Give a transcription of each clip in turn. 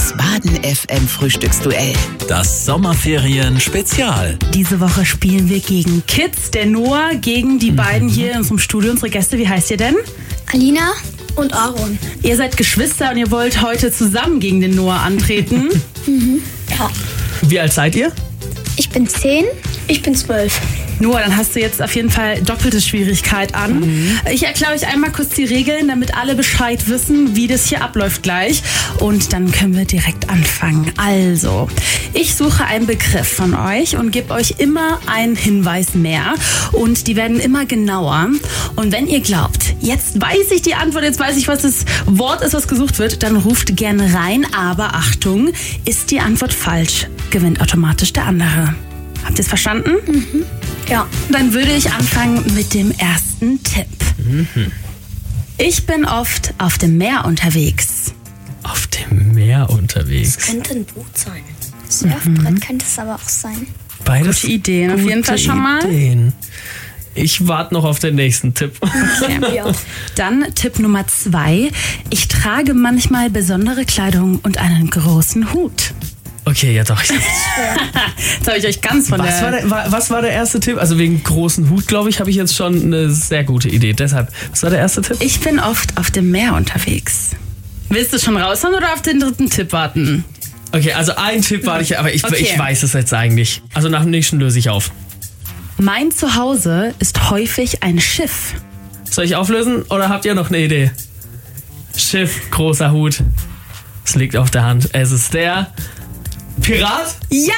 Das Baden FM Frühstücksduell. Das Sommerferien-Spezial. Diese Woche spielen wir gegen Kids, der Noah, gegen die beiden hier in unserem Studio, unsere Gäste. Wie heißt ihr denn? Alina und Aaron. Ihr seid Geschwister und ihr wollt heute zusammen gegen den Noah antreten. Ja. Wie alt seid ihr? Ich bin 10. Ich bin 12. Noah, dann hast du jetzt auf jeden Fall doppelte Schwierigkeit an. Ich erkläre euch einmal kurz die Regeln, damit alle Bescheid wissen, wie das hier abläuft gleich. Und dann können wir direkt anfangen. Also, ich suche einen Begriff von euch und gebe euch immer einen Hinweis mehr. Und die werden immer genauer. Und wenn ihr glaubt, jetzt weiß ich die Antwort, jetzt weiß ich, was das Wort ist, was gesucht wird, dann ruft gerne rein. Aber Achtung, ist die Antwort falsch, gewinnt automatisch der andere. Habt ihr es verstanden? Ja. Dann würde ich anfangen mit dem ersten Tipp. Ich bin oft auf dem Meer unterwegs. Auf dem Meer unterwegs. Könnte ein Boot sein. Surfbrett könnte es aber auch sein. Beides Gute Ideen, auf jeden Fall schon mal. Ideen. Ich warte noch auf den nächsten Tipp. Ja. Dann Tipp Nummer 2. Ich trage manchmal besondere Kleidung und einen großen Hut. Okay, ja doch. Jetzt habe ich euch ganz von Was war der erste Tipp? Also wegen großen Hut, glaube ich, habe ich jetzt schon eine sehr gute Idee. Deshalb, was war der erste Tipp? Ich bin oft auf dem Meer unterwegs. Willst du schon raushauen oder auf den dritten Tipp warten? Okay, also ein Tipp warte ich, aber ich Okay. weiß es jetzt eigentlich. Also nach dem nächsten löse ich auf. Mein Zuhause ist häufig ein Schiff. Soll ich auflösen oder habt ihr noch eine Idee? Schiff, großer Hut. Es liegt auf der Hand. Es ist der Pirat? Ja!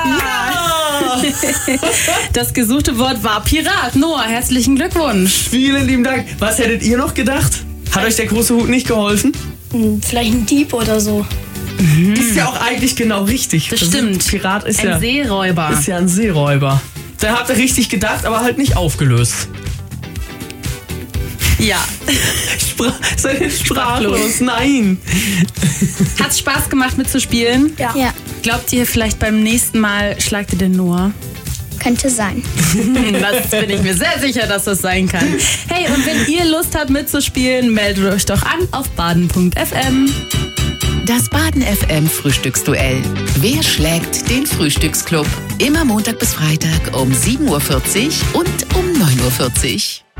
Das gesuchte Wort war Pirat. Noah, herzlichen Glückwunsch. Vielen lieben Dank. Was hättet ihr noch gedacht? Hat euch der große Hut nicht geholfen? Vielleicht ein Dieb oder so. Ist ja auch eigentlich genau richtig. Das stimmt. Pirat ist Ein Seeräuber. Ist ja ein Seeräuber. Da habt ihr richtig gedacht, aber halt nicht aufgelöst. Ja. Seid ihr sprachlos? Nein. Hat's Spaß gemacht mitzuspielen? Ja. Glaubt ihr, vielleicht beim nächsten Mal schlagt ihr den Noah? Könnte sein. Das bin ich mir sehr sicher, dass das sein kann. Hey, und wenn ihr Lust habt mitzuspielen, meldet euch doch an auf baden.fm. Das Baden FM Frühstücksduell. Wer schlägt den Frühstücksclub? Immer Montag bis Freitag um 7.40 Uhr und um 9.40 Uhr.